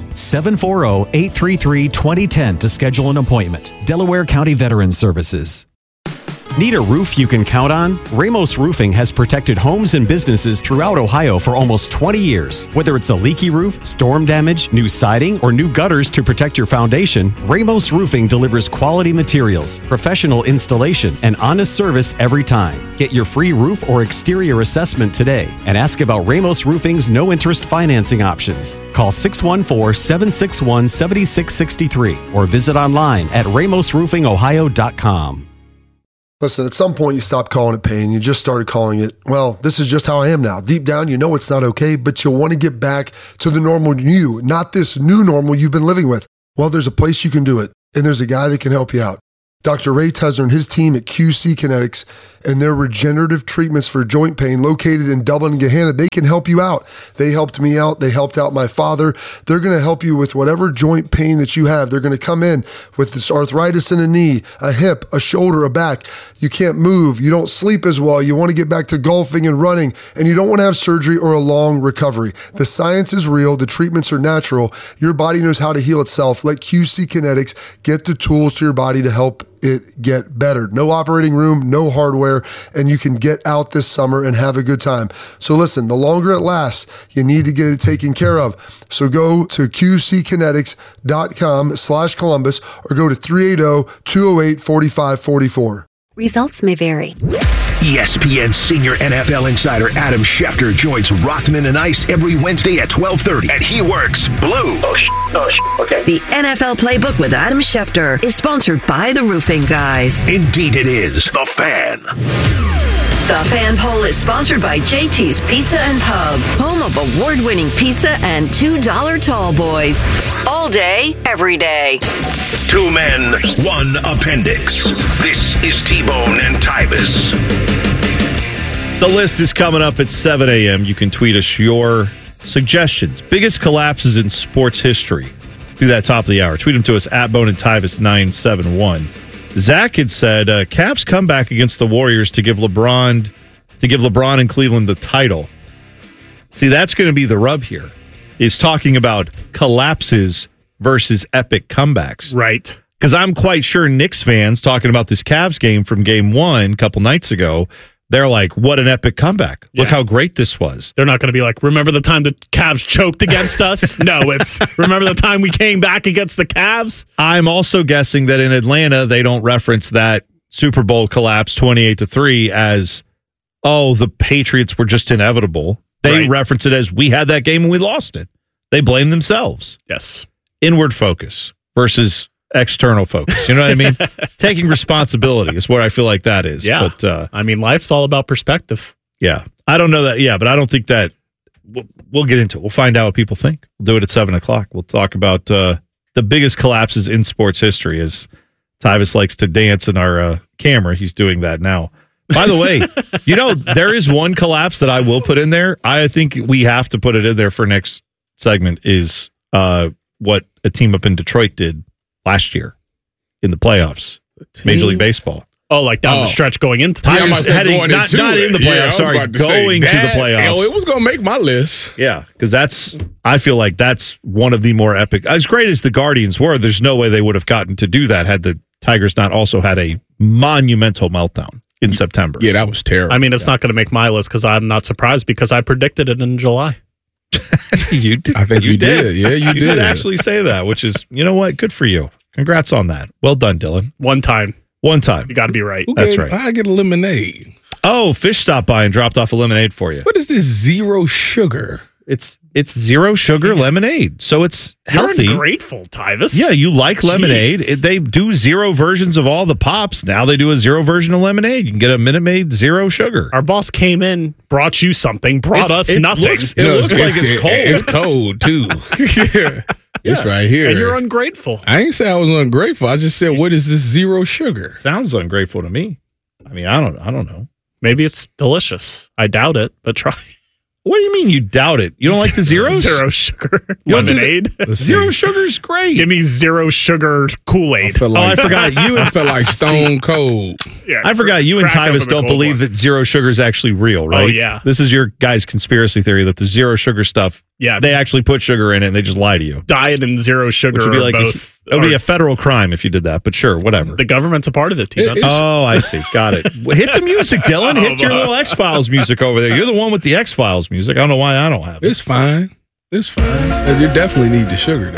740-833-2010 to schedule an appointment. Delaware County Veterans Services. Need a roof you can count on? Ramos Roofing has protected homes and businesses throughout Ohio for almost 20 years. Whether it's a leaky roof, storm damage, new siding, or new gutters to protect your foundation, Ramos Roofing delivers quality materials, professional installation, and honest service every time. Get your free roof or exterior assessment today and ask about Ramos Roofing's no-interest financing options. Call 614-761-7663 or visit online at ramosroofingohio.com. Listen, at some point you stopped calling it pain. You just started calling it, well, this is just how I am now. Deep down, you know it's not okay, but you'll want to get back to the normal you, not this new normal you've been living with. Well, there's a place you can do it, and there's a guy that can help you out. Dr. Ray Tesner and his team at QC Kinetics and their regenerative treatments for joint pain located in Dublin and Gahanna, they can help you out. They helped me out. They helped out my father. They're going to help you with whatever joint pain that you have. They're going to come in with this arthritis in a knee, a hip, a shoulder, a back. You can't move. You don't sleep as well. You want to get back to golfing and running, and you don't want to have surgery or a long recovery. The science is real. The treatments are natural. Your body knows how to heal itself. Let QC Kinetics get the tools to your body to help it get better. No operating room, no hardware, and you can get out this summer and have a good time. So listen, the longer it lasts, you need to get it taken care of. So go to qckinetics.com/Columbus or go to 380-208-4544. Results may vary. ESPN senior NFL insider Adam Schefter joins Rothman and Ice every Wednesday at 12:30, and he works blue. Okay. The NFL Playbook with Adam Schefter is sponsored by the Roofing Guys. Indeed it is. The Fan. The Fan Poll is sponsored by JT's Pizza and Pub, home of award-winning pizza and $2 tall boys. All day, every day. Two men, one appendix. This is T-Bone and Tybus. The list is coming up at 7 a.m. You can tweet us your suggestions. Biggest collapses in sports history. Do that top of the hour. Tweet them to us at Bone and Tybus 971. Zach had said Cavs comeback against the Warriors to give LeBron and Cleveland the title. See, that's going to be the rub here. Is talking about collapses versus epic comebacks. Right. Because I'm quite sure Knicks fans talking about this Cavs game from game one a couple nights ago, they're like, what an epic comeback. Look how great this was. They're not going to be like, remember the time the Cavs choked against us? No, it's remember the time we came back against the Cavs? I'm also guessing that in Atlanta, they don't reference that Super Bowl collapse 28-3 as, oh, the Patriots were just inevitable. They reference it as, we had that game and we lost it. They blame themselves. Yes. Inward focus versus external focus. You know what I mean? Taking responsibility is what I feel like that is. Yeah. But, I mean, life's all about perspective. Yeah. I don't know that. Yeah, but I don't think that we'll get into it. We'll find out what people think. We'll do it at 7 o'clock. We'll talk about the biggest collapses in sports history as Tybus likes to dance in our camera. He's doing that now. By the way, there is one collapse that I will put in there. I think we have to put it in there for next segment is what a team up in Detroit did last year in the playoffs, Major League Baseball. Oh, like down the stretch going into the Tigers heading, not in the playoffs, going to the playoffs. It was going to make my list. Yeah, because I feel like that's one of the more epic. As great as the Guardians were, there's no way they would have gotten to do that had the Tigers not also had a monumental meltdown in September. Yeah, that was terrible. I mean, it's not going to make my list because I'm not surprised because I predicted it in July. You did. I think you did. Yeah, you did actually say that, which is, you know what? Good for you. Congrats on that. Well done, Dylan. One time. You got to be right. That's right. I get a lemonade. Oh, Fish stopped by and dropped off a lemonade for you. What is this zero sugar? It's zero sugar lemonade, so it's healthy. You're ungrateful, Tybus. Yeah, you like lemonade. They do zero versions of all the pops. Now they do a zero version of lemonade. You can get a Minute Maid zero sugar. Our boss came in, brought you something, brought us nothing. It looks like it's cold. It's cold too. It's right here. And you're ungrateful. I ain't say I was ungrateful. I just said, what is this zero sugar? Sounds ungrateful to me. I mean, I don't know. Maybe it's delicious. I doubt it, but try. What do you mean you doubt it? You don't like the zeros? Zero sugar lemonade. Zero sugar's great. Give me zero sugar Kool-Aid. I forgot you. I felt like Stone Cold. Yeah, I forgot you and Tybus don't believe that zero sugar is actually real, right? Oh, yeah. This is your guys' conspiracy theory that the zero sugar stuff, they actually put sugar in it and they just lie to you. Diet and zero sugar Which would be are like both It would be a federal crime if you did that, but sure, whatever. The government's a part of it, T-Bone. Oh, I see. Got it. Hit the music, Dylan. Hit your little X-Files music over there. You're the one with the X-Files music. I don't know why I don't have it. It's fine. It's fine. You definitely need the sugar.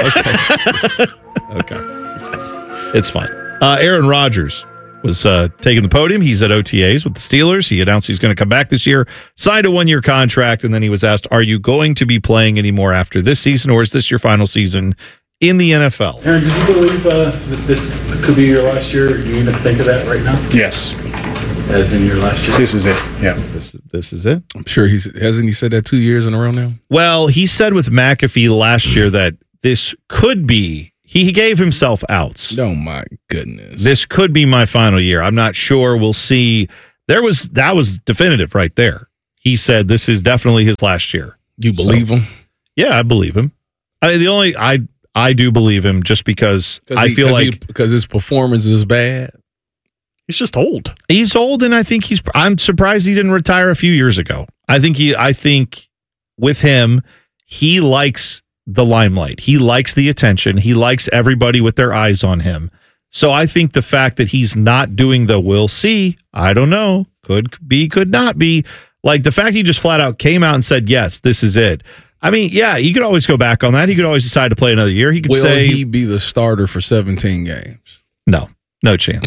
Okay. It's fine. Aaron Rodgers was taking the podium. He's at OTAs with the Steelers. He announced he's going to come back this year, signed a 1-year contract, and then he was asked, are you going to be playing anymore after this season, or is this your final season in the NFL? Aaron, did you believe that this could be your last year? Do you even think of that right now? Yes. As in your last year? This is it. Yeah. This is it. I'm sure hasn't he said that 2 years in a row now? Well, he said with McAfee last year that this could be, he gave himself outs. Oh my goodness. This could be my final year. I'm not sure. We'll see. That was definitive right there. He said this is definitely his last year. You believe him? Yeah, I believe him. I do believe him just because I feel like because his performance is bad. He's just old. He's old, and I think I'm surprised he didn't retire a few years ago. I think with him, he likes the limelight. He likes the attention. He likes everybody with their eyes on him. So I think the fact that he's not doing the we'll see, I don't know, could be, could not be. Like the fact he just flat out came out and said, yes, this is it. I mean, yeah, he could always go back on that. He could always decide to play another year. He could say... Will he be the starter for 17 games? No chance.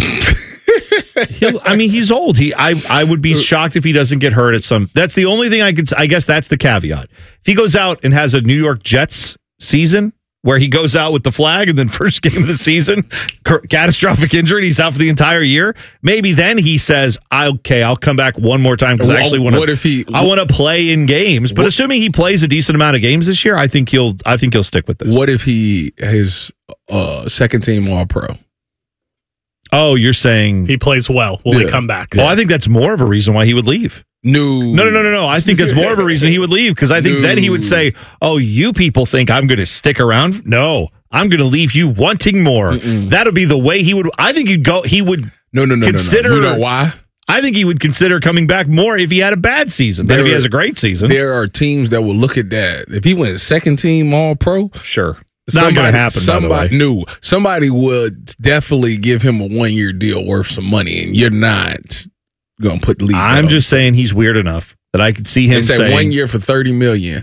He's old. I would be shocked if he doesn't get hurt at some... That's the only thing I guess that's the caveat. If he goes out and has a New York Jets season where he goes out with the flag and then first game of the season, catastrophic injury, and he's out for the entire year, maybe then he says, I'll come back one more time because I actually want to I want to play in games. But assuming he plays a decent amount of games this year, I think he'll stick with this. What if he is second team All-Pro? Oh, you're saying he plays well. Will he come back? Oh, I think that's more of a reason why he would leave. No. I think that's more of a reason he would leave because I think then he would say, "Oh, you people think I'm going to stick around? No, I'm going to leave you wanting more." That'll be the way he would. I think he'd go. He would consider. No. You know why? I think he would consider coming back more if he had a bad season than if he has a great season. There are teams that will look at that. If he went second team All-Pro, sure. Not going to happen. Somebody would definitely give him a 1-year deal worth some money, and you're not going to put the league. I'm just saying he's weird enough that I could see him saying 1 year for $30 million.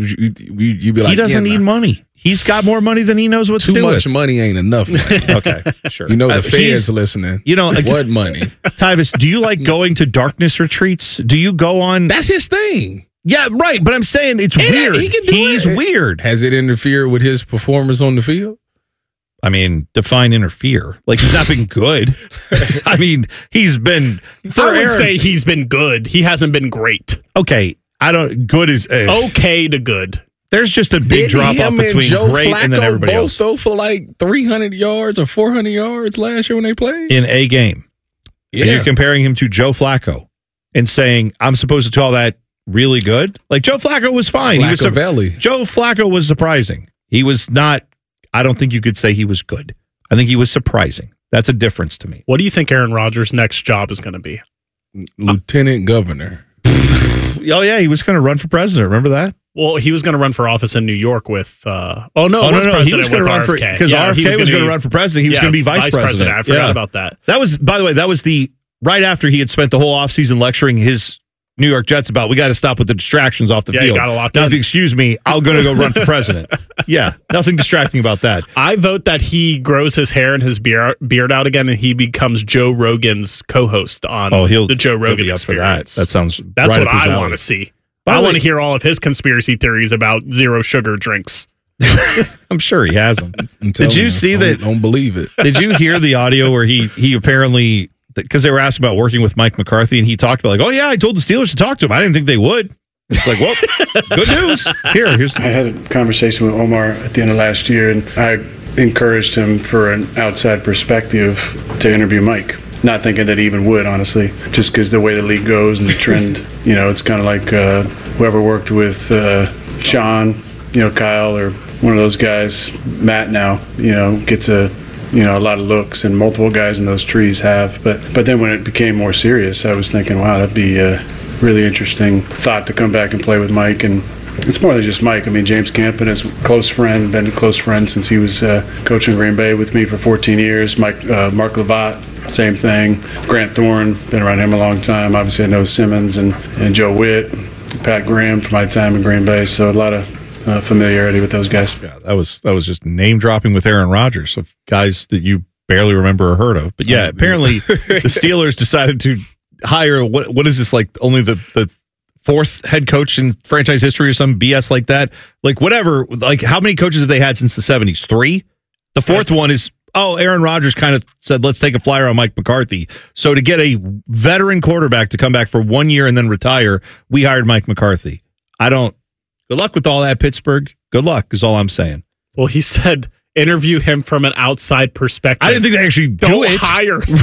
You'd be like, he doesn't need money. He's got more money than he knows what to do with. Too much money ain't enough money. Okay, sure. You know the feds listening. You know what money? Tyvis, do you like going to darkness retreats? Do you go on? That's his thing. Yeah, right. But I'm saying it's weird. He's weird. Has it interfered with his performance on the field? I mean, define interfere. Like, he's not been good. I mean, he's been... I would say he's been good. He hasn't been great. Okay. Good is... okay to good. There's just a big drop-off between great Flacco and then everybody else. Both throw for like 300 yards or 400 yards last year when they played? In a game. Yeah. And you're comparing him to Joe Flacco and saying, I'm supposed to call that really good? Like, Joe Flacco was fine. Joe Flacco was surprising. He was not... I don't think you could say he was good. I think he was surprising. That's a difference to me. What do you think Aaron Rodgers' next job is going to be? Lieutenant governor. Oh, yeah. He was going to run for president. Remember that? Well, he was going to run for office in New York with... He was going to run for... Because RFK was going to run for president. He was going to be vice president. I forgot about that. That was, by the way, right after he had spent the whole offseason lecturing his New York Jets about, we got to stop with the distractions off the field. Now, if you excuse me, I'm going to go run for president. Yeah, nothing distracting about that. I vote that he grows his hair and his beard out again, and he becomes Joe Rogan's co-host on the Joe Rogan Experience. That sounds That's right what up his I alley. want to see. I want to hear all of his conspiracy theories about zero sugar drinks. I'm sure he has them. Did you see that? Don't believe it. Did you hear the audio where he apparently... Because they were asked about working with Mike McCarthy, and he talked about like, oh yeah, I told the Steelers to talk to him. I didn't think they would. It's like, well, good news. I had a conversation with Omar at the end of last year, and I encouraged him for an outside perspective to interview Mike. Not thinking that he even would, honestly, just because the way the league goes and the trend, it's kind of like whoever worked with Sean, Kyle, or one of those guys, Matt now, gets a lot of looks, and multiple guys in those trees have. But then when it became more serious, I was thinking, wow, that'd be a really interesting thought to come back and play with Mike and It's more than just Mike. I mean, James Campen is a close friend, been a close friend since he was coaching Green Bay with me for 14 years. Mark Levat, same thing. Grant Thorne, been around him a long time. Obviously, I know Simmons and Joe Witt, Pat Graham from my time in Green Bay. So a lot of familiarity with those guys. Yeah, that was just name dropping with Aaron Rodgers of guys that you barely remember or heard of. But yeah, apparently the Steelers decided to hire what is this, like only the fourth head coach in franchise history or some BS like that? Like whatever. Like how many coaches have they had since the 70s? 3? The fourth one is Aaron Rodgers kind of said, let's take a flyer on Mike McCarthy. So to get a veteran quarterback to come back for 1 year and then retire, we hired Mike McCarthy. Good luck with all that, Pittsburgh. Good luck is all I'm saying. Well, he said interview him from an outside perspective. I didn't think they actually Don't hire him.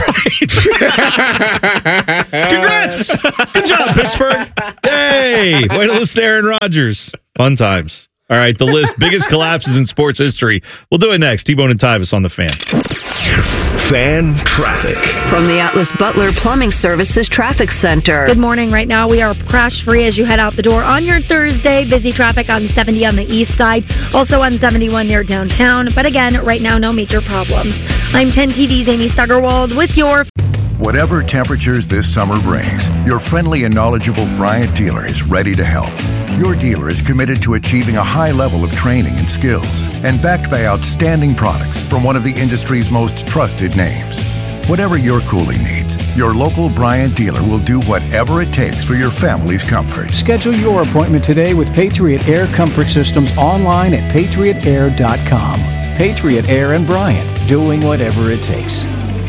Right. Congrats. Good job, Pittsburgh. Yay. Way to listen to Aaron Rodgers. Fun times. All right, the list. Biggest collapses in sports history. We'll do it next. T-Bone and Tyvis on the Fan. Fan traffic. From the Atlas Butler Plumbing Services Traffic Center. Good morning. Right now, we are crash-free as you head out the door on your Thursday. Busy traffic on 70 on the east side, also on 71 near downtown. But again, right now, no major problems. I'm 10 TV's Amy Steigerwald with your... Whatever temperatures this summer brings, your friendly and knowledgeable Bryant dealer is ready to help. Your dealer is committed to achieving a high level of training and skills and backed by outstanding products from one of the industry's most trusted names. Whatever your cooling needs, your local Bryant dealer will do whatever it takes for your family's comfort. Schedule your appointment today with Patriot Air Comfort Systems online at patriotair.com. Patriot Air and Bryant, doing whatever it takes.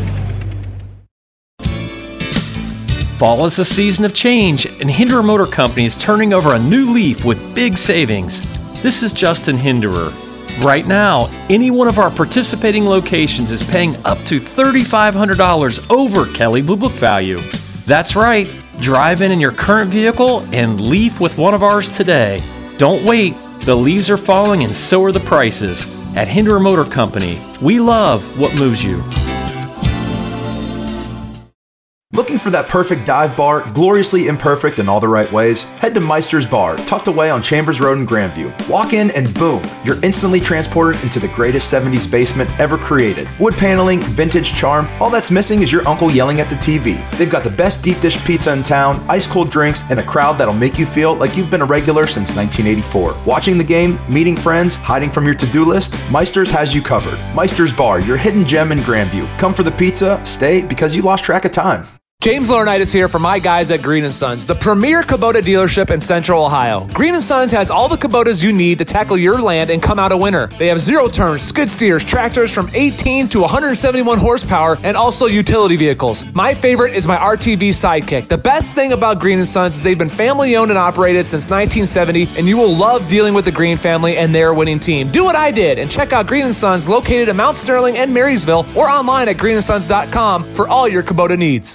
Fall is a season of change, and Hinderer Motor Company is turning over a new leaf with big savings. This is Justin Hinderer. Right now, any one of our participating locations is paying up to $3,500 over Kelley Blue Book value. That's right. Drive in your current vehicle and leaf with one of ours today. Don't wait. The leaves are falling and so are the prices. At Hinderer Motor Company, we love what moves you. Looking for that perfect dive bar, gloriously imperfect in all the right ways? Head to Meister's Bar, tucked away on Chambers Road in Grandview. Walk in and boom, you're instantly transported into the greatest 70s basement ever created. Wood paneling, vintage charm, all that's missing is your uncle yelling at the TV. They've got the best deep dish pizza in town, ice cold drinks, and a crowd that'll make you feel like you've been a regular since 1984. Watching the game, meeting friends, hiding from your to-do list, Meister's has you covered. Meister's Bar, your hidden gem in Grandview. Come for the pizza, stay because you lost track of time. James Laurinaitis here for my guys at Green & Sons, the premier Kubota dealership in Central Ohio. Green & Sons has all the Kubotas you need to tackle your land and come out a winner. They have zero-turn, skid steers, tractors from 18 to 171 horsepower, and also utility vehicles. My favorite is my RTV Sidekick. The best thing about Green & Sons is they've been family-owned and operated since 1970, and you will love dealing with the Green family and their winning team. Do what I did and check out Green & Sons located in Mount Sterling and Marysville or online at greensons.com for all your Kubota needs.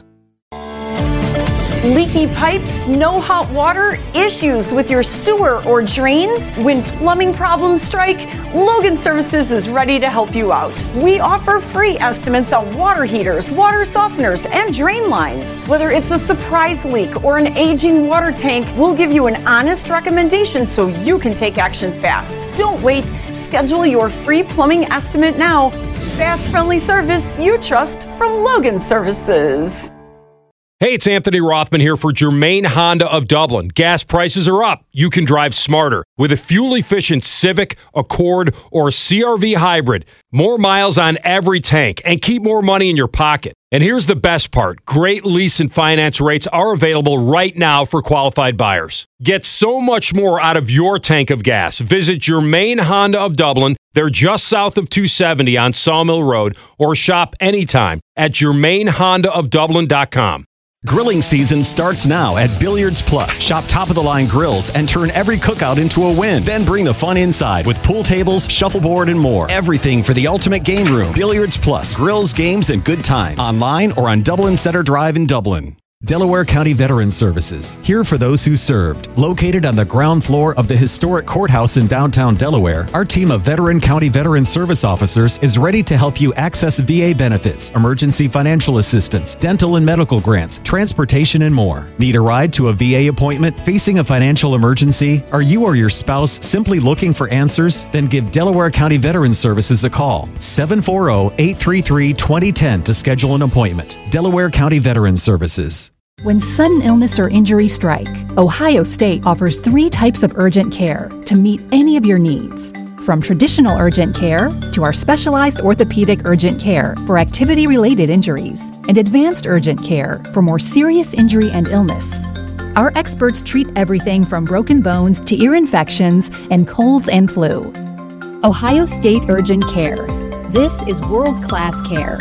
Leaky pipes, no hot water, issues with your sewer or drains? When plumbing problems strike, Logan Services is ready to help you out. We offer free estimates on water heaters, water softeners, and drain lines. Whether it's a surprise leak or an aging water tank, we'll give you an honest recommendation so you can take action fast. Don't wait. Schedule your free plumbing estimate now. Fast, friendly service you trust from Logan Services. Hey, it's Anthony Rothman here for Germain Honda of Dublin. Gas prices are up. You can drive smarter with a fuel-efficient Civic, Accord, or CR-V hybrid. More miles on every tank and keep more money in your pocket. And here's the best part. Great lease and finance rates are available right now for qualified buyers. Get so much more out of your tank of gas. Visit Germain Honda of Dublin. They're just south of 270 on Sawmill Road, or shop anytime at GermainHondaofDublin.com. Grilling season starts now at Billiards Plus. Shop top-of-the-line grills and turn every cookout into a win. Then bring the fun inside with pool tables, shuffleboard, and more. Everything for the ultimate game room. Billiards Plus. Grills, games, and good times. Online or on Dublin Center Drive in Dublin. Delaware County Veterans Services, here for those who served. Located on the ground floor of the historic courthouse in downtown Delaware, our team of Veteran County Veterans Service officers is ready to help you access VA benefits, emergency financial assistance, dental and medical grants, transportation, and more. Need a ride to a VA appointment? Facing a financial emergency? Are you or your spouse simply looking for answers? Then give Delaware County Veterans Services a call. 740-833-2010 to schedule an appointment. Delaware County Veterans Services. When sudden illness or injury strike, Ohio State offers 3 types of urgent care to meet any of your needs. From traditional urgent care to our specialized orthopedic urgent care for activity-related injuries and advanced urgent care for more serious injury and illness. Our experts treat everything from broken bones to ear infections and colds and flu. Ohio State Urgent Care. This is world-class care.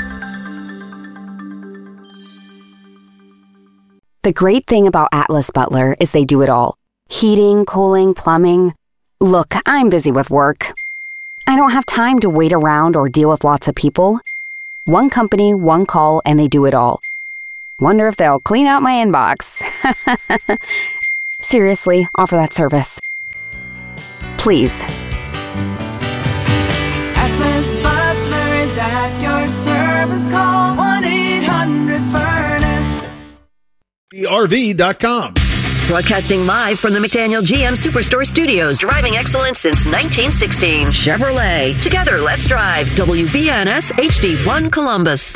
The great thing about Atlas Butler is they do it all. Heating, cooling, plumbing. Look, I'm busy with work. I don't have time to wait around or deal with lots of people. One company, one call, and they do it all. Wonder if they'll clean out my inbox. Seriously, offer that service. Please. Atlas Butler is at your service. Call 1-800-FURNACE. RV.com. Broadcasting live from the McDaniel GM Superstore Studios. Driving excellence since 1916. Chevrolet. Together, let's drive. WBNS HD1 Columbus.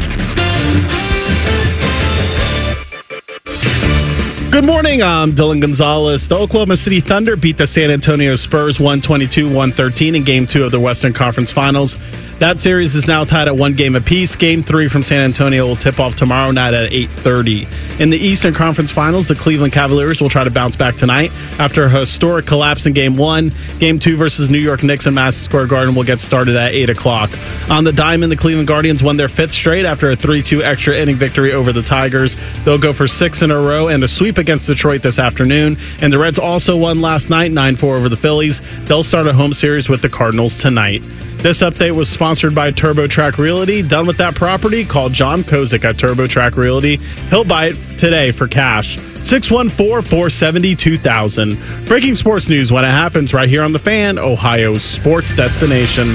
Good morning. I'm Dylan Gonzalez. The Oklahoma City Thunder beat the San Antonio Spurs 122-113 in Game 2 of the Western Conference Finals. That series is now tied at 1 game apiece. Game 3 from San Antonio will tip off tomorrow night at 8:30. In the Eastern Conference Finals, the Cleveland Cavaliers will try to bounce back tonight after a historic collapse in Game 1. Game 2 versus New York Knicks in Madison Square Garden will get started at 8 o'clock. On the diamond, the Cleveland Guardians won their 5th straight after a 3-2 extra inning victory over the Tigers. They'll go for 6 in a row and a sweep against Detroit this afternoon. And the Reds also won last night, 9-4 over the Phillies. They'll start a home series with the Cardinals tonight. This update was sponsored by TurboTrack Realty. Done with that property? Call John Kozik at TurboTrack Realty. He'll buy it today for cash. 614-470-2000. Breaking sports news when it happens right here on The Fan, Ohio's sports destination.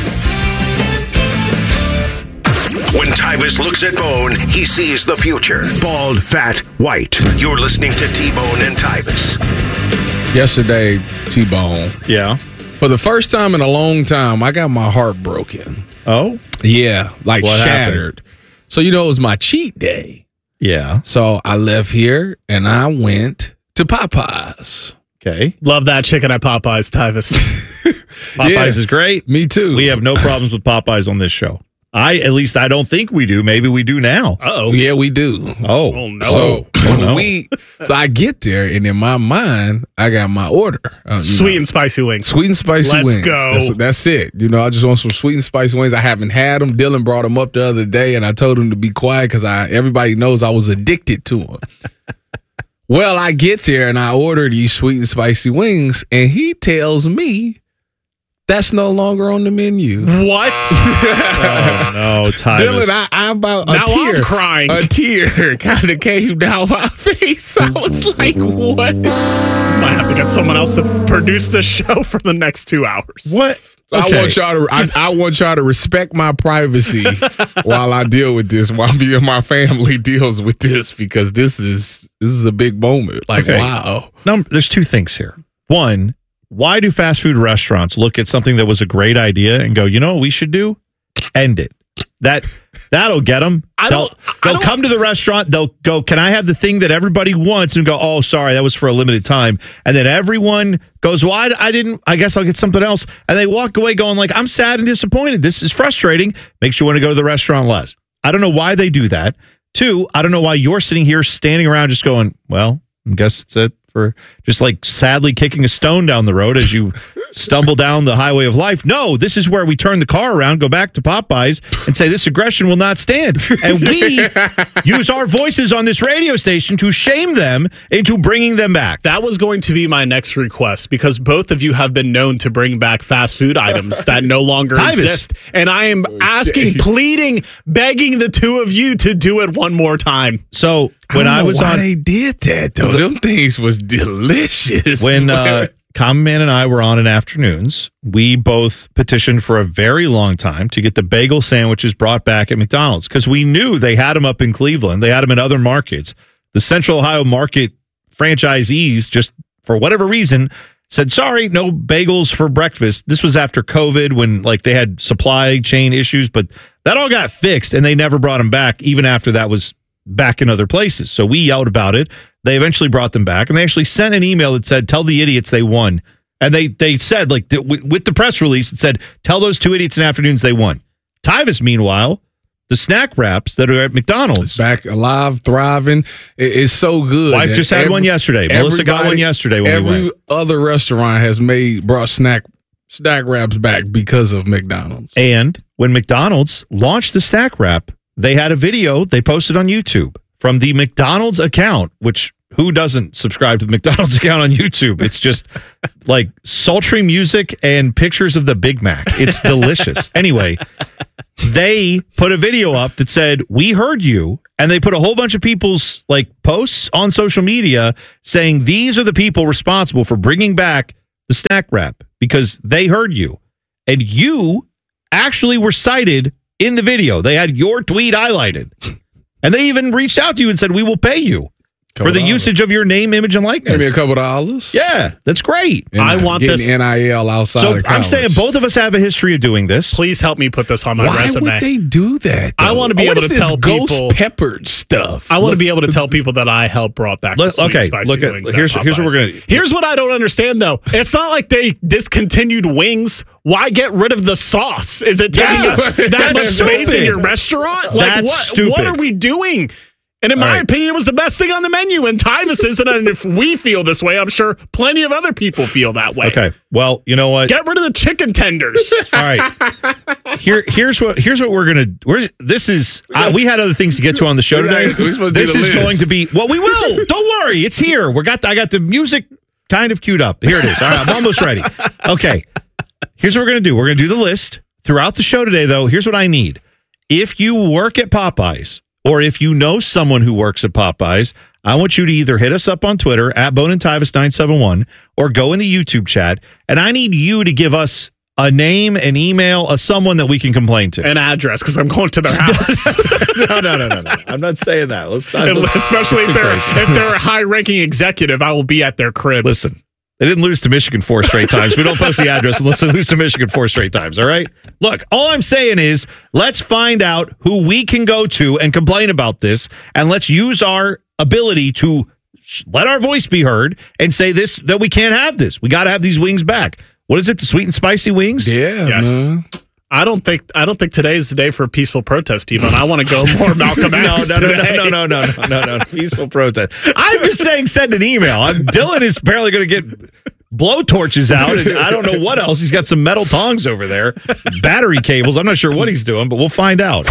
When Tyvis looks at Bone, he sees the future. Bald, fat, white. You're listening to T-Bone and Tyvis. Yesterday, T-Bone. Yeah. For the first time in a long time, I got my heart broken. Oh? Yeah, like what shattered. Happened? So, it was my cheat day. Yeah. So I left here and I went to Popeyes. Okay. Love that chicken at Popeyes, Tyvis. Popeyes is great. Me too. We have no problems with Popeyes on this show. I don't think we do. Maybe we do now. Uh-oh. Yeah, we do. Oh So no. so I get there, and in my mind, I got my order. Sweet and spicy wings. Sweet and spicy wings. Let's go. That's it. I just want some sweet and spicy wings. I haven't had them. Dylan brought them up the other day, and I told him to be quiet because everybody knows I was addicted to them. Well, I get there, and I order these sweet and spicy wings, and he tells me that's no longer on the menu. What? Oh, no, Tyvis. Dylan, I about now tear. I'm crying. A tear kind of came down my face. I was like, what? Might have to get someone else to produce this show for the next 2 hours. What? Okay. I want y'all to respect my privacy while I deal with this, while me and my family deals with this, because this is a big moment. Like, wow. No, there's 2 things here. One, why do fast food restaurants look at something that was a great idea and go, you know what we should do? End it. That'll get them. They'll come to the restaurant. They'll go, can I have the thing that everybody wants? And go, oh, sorry, that was for a limited time. And then everyone goes, well, I guess I'll get something else. And they walk away going like, I'm sad and disappointed. This is frustrating. Makes you want to go to the restaurant less. I don't know why they do that. 2, I don't know why you're sitting here standing around just going, well, I guess it's it. For just like sadly kicking a stone down the road as you stumble down the highway of life. No, this is where we turn the car around, go back to Popeyes, and say this aggression will not stand. And we use our voices on this radio station to shame them into bringing them back. That was going to be my next request, because both of you have been known to bring back fast food items that no longer exist. And I am asking, pleading, begging the two of you to do it one more time. So when I was on, they did that though. Them things was delicious. When Common Man and I were on in afternoons, we both petitioned for a very long time to get the bagel sandwiches brought back at McDonald's, because we knew they had them up in Cleveland. They had them in other markets. The Central Ohio market franchisees, just for whatever reason, said, sorry, no bagels for breakfast. This was after COVID, when like they had supply chain issues, but that all got fixed and they never brought them back, even after that was back in other places. So we yelled about it. They eventually brought them back, and they actually sent an email that said, tell the idiots they won. And they said, like, with the press release, it said, tell those two idiots in afternoons they won. Tyvis, meanwhile, the snack wraps that are at McDonald's, back alive, thriving. It's so good. Wife just had one yesterday. Melissa got one yesterday when we went. Every other restaurant has brought snack wraps back because of McDonald's. And when McDonald's launched the snack wrap, they had a video they posted on YouTube from the McDonald's account, which who doesn't subscribe to the McDonald's account on YouTube? It's just like sultry music and pictures of the Big Mac. It's delicious. Anyway, they put a video up that said, we heard you. And they put a whole bunch of people's like posts on social media saying these are the people responsible for bringing back the snack wrap because they heard you. And you actually were cited in the video. They had your tweet highlighted. And they even reached out to you and said, we will pay you for the usage of your name, image, and likeness. Maybe a couple of dollars. Yeah, that's great. And I want this NIL outside So of college. I'm saying both of us have a history of doing this. Please help me put this on my resume. Why would they do that, though? I want to be able to tell ghost people peppered stuff. I want to be able to tell people that I helped brought back the sweet and spicy wings. Here's what we're going to. Here's what I don't understand though. It's not like they discontinued wings. Why get rid of the sauce? Is it taking up that much space in your restaurant? Like what are we doing? And in my opinion, it was the best thing on the menu. And Tyvis isn't. And if we feel this way, I'm sure plenty of other people feel that way. Okay. Well, you know what? Get rid of the chicken tenders. All right. Here's what we're gonna. We had other things to get to on the show today. This is going to be. Well, we will. Don't worry. It's here. I got the music kind of queued up. Here it is. All right. I'm almost ready. Okay. Here's what we're gonna do. We're gonna do the list throughout the show today. Though, here's what I need. If you work at Popeyes, or if you know someone who works at Popeyes, I want you to either hit us up on Twitter at Bone and Tyvis 971 or go in the YouTube chat. And I need you to give us a name, an email, someone that we can complain to. An address, because I'm going to their house. No. I'm not saying that. Especially if they're a high-ranking executive, I will be at their crib. Listen. They didn't lose to Michigan 4 straight times. We don't post the address unless they lose to Michigan 4 straight times, all right? Look, all I'm saying is let's find out who we can go to and complain about this, and let's use our ability to let our voice be heard and say this, that we can't have this. We got to have these wings back. What is it, the sweet and spicy wings? Yeah. Yes. Man. I don't think today is the day for a peaceful protest, T-Bone. I want to go more Malcolm X. No. Peaceful protest. I'm just saying send an email. Dylan is apparently going to get blowtorches out, and I don't know what else. He's got some metal tongs over there, battery cables. I'm not sure what he's doing, but we'll find out.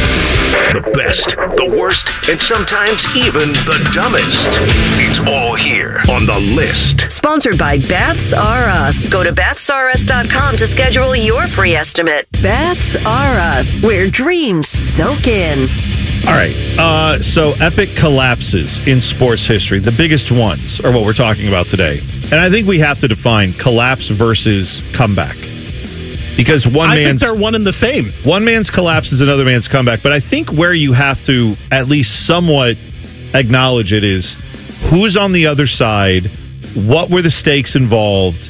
The best, the worst, and sometimes even the dumbest. It's all here on The List. Sponsored by Baths R Us. Go to bathsrus.com to schedule your free estimate. Baths R Us, where dreams soak in. All right. So epic collapses in sports history. The biggest ones are what we're talking about today. And I think we have to define collapse versus comeback. Because I think they're one and the same. One man's collapse is another man's comeback. But I think where you have to at least somewhat acknowledge it is who's on the other side, what were the stakes involved,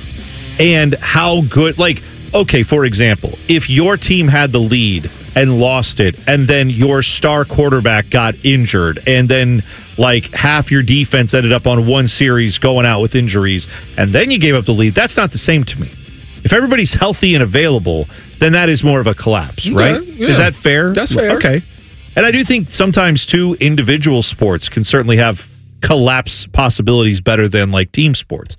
and how good. Like, okay, for example, if your team had the lead and lost it, and then your star quarterback got injured, and then like half your defense ended up on one series going out with injuries, and then you gave up the lead, that's not the same to me. If everybody's healthy and available, then that is more of a collapse, right? Yeah. Is that fair? That's fair. Okay. And I do think sometimes, too, individual sports can certainly have collapse possibilities better than like team sports.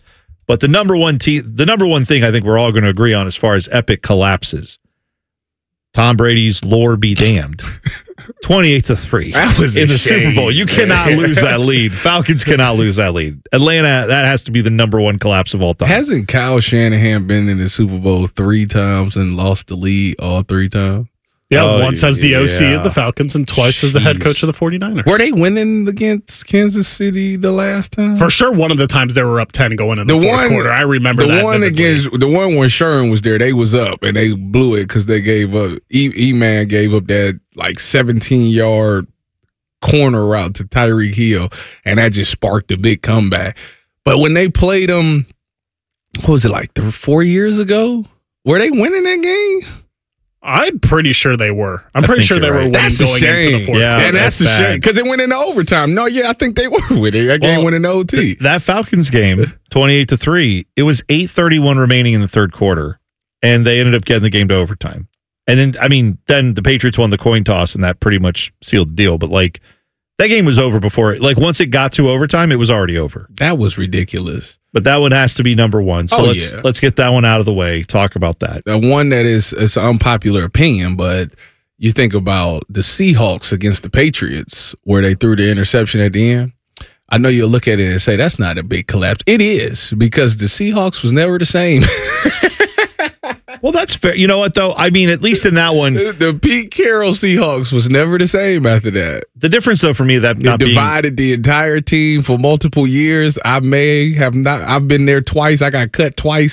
But the number one thing I think we're all going to agree on as far as epic collapses, Tom Brady's lore be damned. 28-3. That was in the Super Bowl. You cannot lose that lead. Falcons cannot lose that lead. Atlanta, that has to be the number one collapse of all time. Hasn't Kyle Shanahan been in the Super Bowl 3 times and lost the lead all 3 times? Yeah, once as the OC of the Falcons and twice as the head coach of the 49ers. Were they winning against Kansas City the last time? For sure, one of the times they were up 10 going in the fourth quarter. I remember that vividly. The one when Sherman was there, they was up and they blew it because they gave up. E-Man gave up that like 17-yard corner route to Tyreek Hill, and that just sparked a big comeback. But when they played them, what was it, like 4 years ago? Were they winning that game? I'm pretty sure they were. I'm pretty sure they were winning going into the fourth quarter. And that's a shame because it went into overtime. No, I think they were winning. That game went into OT. That Falcons game, 28-3, it was 8:31 remaining in the third quarter, and they ended up getting the game to overtime. And then the Patriots won the coin toss, and that pretty much sealed the deal. But like that game was over before it. Like once it got to overtime, it was already over. That was ridiculous. But that one has to be number one. So let's get that one out of the way. Talk about that. The one that is an unpopular opinion, but you think about the Seahawks against the Patriots where they threw the interception at the end. I know you'll look at it and say that's not a big collapse. It is, because the Seahawks was never the same. Well, that's fair. You know what, though? I mean, at least in that one, the Pete Carroll Seahawks was never the same after that. The difference, though, for me, that it divided the entire team for multiple years. I've been there twice. I got cut twice